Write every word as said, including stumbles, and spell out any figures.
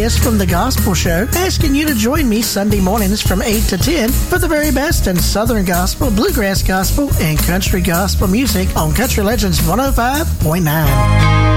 Chris from The Gospel Show, asking you to join me Sunday mornings from eight to ten for the very best in Southern Gospel, Bluegrass Gospel, and Country Gospel music on Country Legends one oh five point nine.